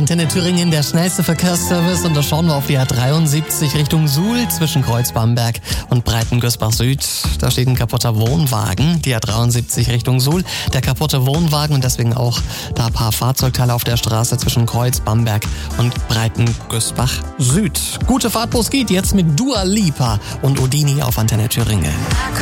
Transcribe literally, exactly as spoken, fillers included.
Antenne Thüringen, der schnellste Verkehrsservice, und da schauen wir auf die A dreiundsiebzig Richtung Suhl zwischen Kreuz-Bamberg und Breitengüßbach Süd. Da steht ein kaputter Wohnwagen, die A dreiundsiebzig Richtung Suhl, der kaputte Wohnwagen und deswegen auch da ein paar Fahrzeugteile auf der Straße zwischen Kreuz-Bamberg und Breitengüßbach Süd. Gute Fahrt, wo es geht, jetzt mit Dua Lipa und Odini auf Antenne Thüringen.